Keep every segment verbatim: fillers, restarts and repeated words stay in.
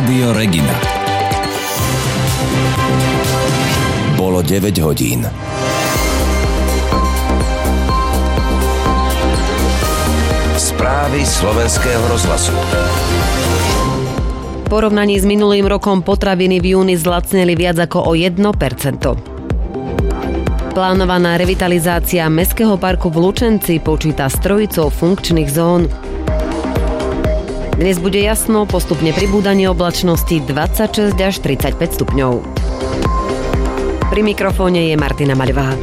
Rádio Regina. Bolo deväť hodín. Správy slovenského rozhlasu. V porovnaní s minulým rokom potraviny v júni zlacneli viac ako o jedno percento. Plánovaná revitalizácia Mestského parku v Lučenci počíta s trojicou funkčných zón. Dnes bude jasno, postupne pribúdanie oblačnosti dvadsaťšesť až tridsaťpäť stupňov. Pri mikrofóne je Martina Maľová.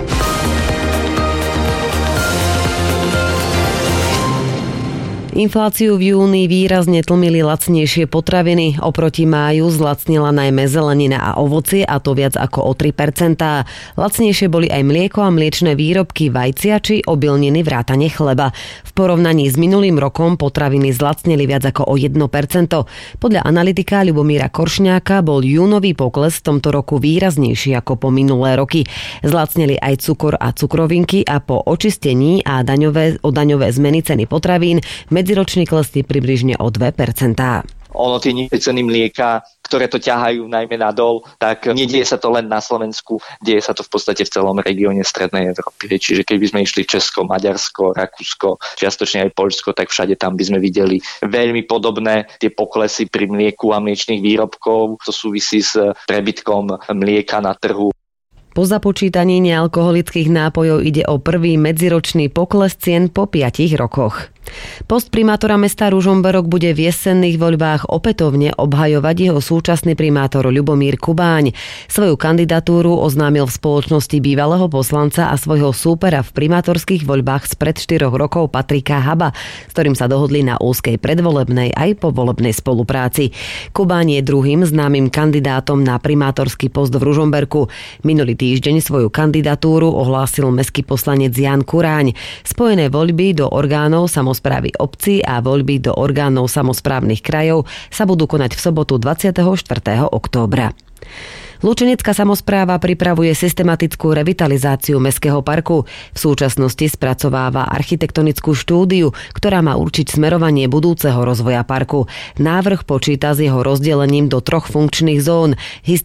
Infláciu v júni výrazne tlmili lacnejšie potraviny. Oproti máju zlacnila najmä zelenina a ovocie, a to viac ako o tri percentá. Lacnejšie boli aj mlieko a mliečne výrobky, vajcia či obilniny vrátane chleba. V porovnaní s minulým rokom potraviny zlacneli viac ako o jedno percento. Podľa analytika Ľubomíra Koršňáka bol júnový pokles v tomto roku výraznejší ako po minulé roky. Zlacneli aj cukor a cukrovinky a po očistení a daňové, o daňové zmeny ceny potravín medziročný klesli približne o dve percentá. Ono tie nízke ceny mlieka, ktoré to ťahajú najmä nadol, tak nedieje sa to len na Slovensku, deje sa to v podstate v celom regióne strednej Európy. Čiže keby sme išli Česko, Maďarsko, Rakúsko, čiastočne aj Poľsko, tak všade tam by sme videli veľmi podobné tie poklesy pri mlieku a mliečnych výrobkov. To súvisí s prebytkom mlieka na trhu. Po započítaní nealkoholických nápojov ide o prvý medziročný pokles cien po piatich rokoch. Post primátora mesta Ružomberok bude v jesenných voľbách opätovne obhajovať jeho súčasný primátor Ľubomír Kubáň. Svoju kandidatúru oznámil v spoločnosti bývalého poslanca a svojho súpera v primátorských voľbách spred štyroch rokov Patrika Haba, s ktorým sa dohodli na úzkej predvolebnej aj povolebnej spolupráci. Kubáň je druhým známym kandidátom na primátorský post v Ružomberku. Minulý týždeň svoju kandidatúru ohlásil mestský poslanec Ján Kuráň. Spojené voľby do orgánov samosprávy obcí a voľby do orgánov samosprávnych krajov sa budú konať v sobotu dvadsiateho štvrtého októbra. Lučenecká samospráva pripravuje systematickú revitalizáciu Mestského parku. V súčasnosti spracováva architektonickú štúdiu, ktorá má určiť smerovanie budúceho rozvoja parku. Návrh počíta s jeho rozdelením do troch funkčných zón: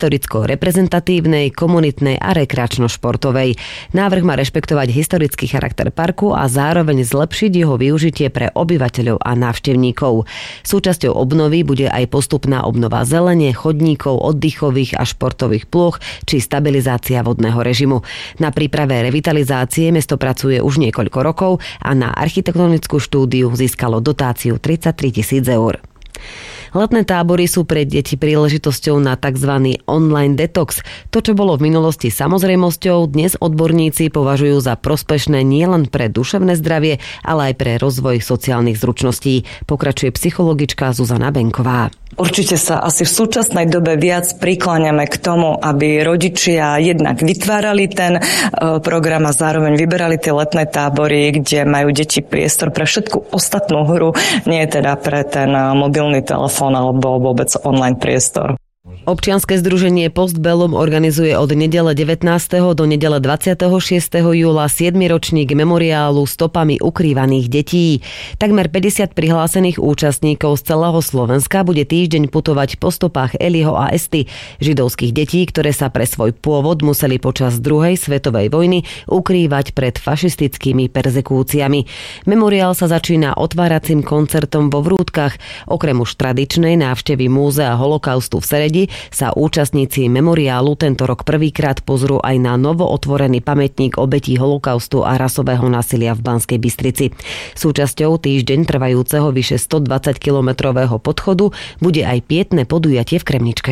historicko-reprezentatívnej, komunitnej a rekreačno-športovej. Návrh má rešpektovať historický charakter parku a zároveň zlepšiť jeho využitie pre obyvateľov a návštevníkov. Súčasťou obnovy bude aj postupná obnova zelene, chodníkov, oddychových a športových plôch či stabilizácia vodného režimu. Na príprave revitalizácie mesto pracuje už niekoľko rokov a na architektonickú štúdiu získalo dotáciu tridsaťtri tisíc eur. Letné tábory sú pre deti príležitosťou na tzv. Online detox. To, čo bolo v minulosti samozrejmosťou, dnes odborníci považujú za prospešné nielen pre duševné zdravie, ale aj pre rozvoj sociálnych zručností, pokračuje psychologička Zuzana Benková. Určite sa asi v súčasnej dobe viac prikláňame k tomu, aby rodičia jednak vytvárali ten program a zároveň vyberali tie letné tábory, kde majú deti priestor pre všetku ostatnú hru, nie teda pre ten mobilný telefón alebo vôbec online priestor. Občianske združenie Postbellum organizuje od nedele devätnásteho do nedele dvadsiateho šiesteho júla siedmy ročník memoriálu Stopami ukrývaných detí. Takmer päťdesiat prihlásených účastníkov z celého Slovenska bude týždeň putovať po stopách Eliho a Esty, židovských detí, ktoré sa pre svoj pôvod museli počas druhej svetovej vojny ukrývať pred fašistickými perzekúciami. Memoriál sa začína otváracím koncertom vo Vrútkach. Okrem už tradičnej návštevy Múzea holokaustu v Seredi sa účastníci memoriálu tento rok prvýkrát pozrú aj na novo otvorený pamätník obetí holokaustu a rasového násilia v Banskej Bystrici. Súčasťou týždeň trvajúceho vyše stodvadsaťkilometrového podchodu bude aj pietné podujatie v Kremničke.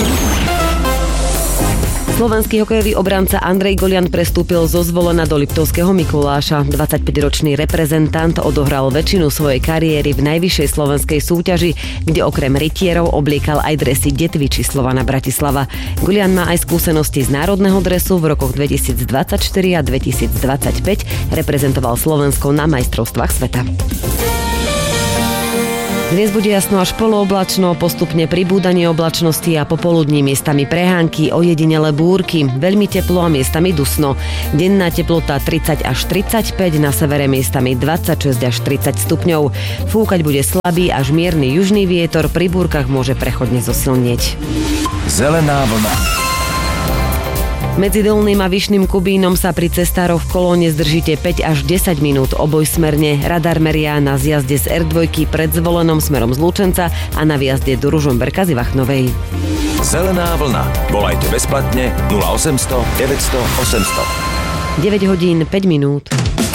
Slovenský hokejový obranca Andrej Golian prestúpil zo Zvolena do Liptovského Mikuláša. dvadsaťpäťročný reprezentant odohral väčšinu svojej kariéry v najvyššej slovenskej súťaži, kde okrem rytierov obliekal aj dresy Detviči Slovana Bratislava. Golian má aj skúsenosti z národného dresu. V rokoch dvetisícdvadsaťštyri a dvetisícdvadsaťpäť reprezentoval Slovensko na majstrovstvách sveta. Dnes bude jasno až polooblačno, postupne pribúdanie oblačnosti a popoludní miestami prehánky, ojedinele búrky, veľmi teplo a miestami dusno. Denná teplota tridsať až tridsaťpäť, na severe miestami dvadsaťšesť až tridsať stupňov. Fúkať bude slabý až mierny južný vietor, pri búrkach môže prechodne zosilnieť. Zelená vlna. Medzi Dolným a Vyšným Kubínom sa pri cestároch v kolóne zdržíte päť až desať minút obojsmerne. Radar meria na zjazde z er dva pred Zvolenom smerom z Lučenca a na výjazde do Ružomberka z Ivachnovej. Zelená vlna. Volajte bezplatne nula osemsto deväťsto osemsto. deväť hodín päť minút.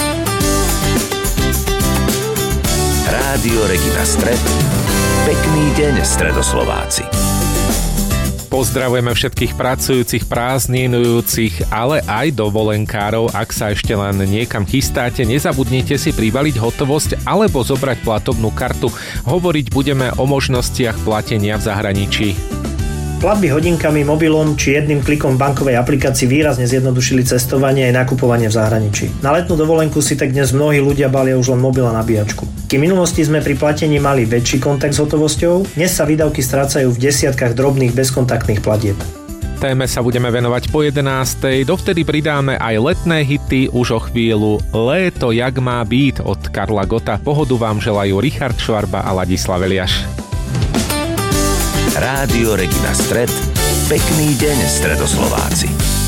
Rádio Regina Stred. Pekný deň, Stredoslováci. Pozdravujeme všetkých pracujúcich, prázdninujúcich, ale aj dovolenkárov. Ak sa ešte len niekam chystáte, nezabudnite si pribaliť hotovosť alebo zobrať platobnú kartu. Hovoriť budeme o možnostiach platenia v zahraničí. Platby hodinkami, mobilom či jedným klikom bankovej aplikácii výrazne zjednodušili cestovanie aj nakupovanie v zahraničí. Na letnú dovolenku si tak dnes mnohí ľudia balia už len mobil a nabíjačku. Kým v minulosti sme pri platení mali väčší kontakt s hotovosťou, dnes sa výdavky strácajú v desiatkách drobných bezkontaktných platieb. Téme sa budeme venovať po jedenástej, dovtedy pridáme aj letné hity už o chvíľu. Léto jak má byť od Karla Gotta. Pohodu vám želajú Richard Švarba a Ladislav Eliáš. Rádio Regina Stred. Pekný deň, Stredoslováci.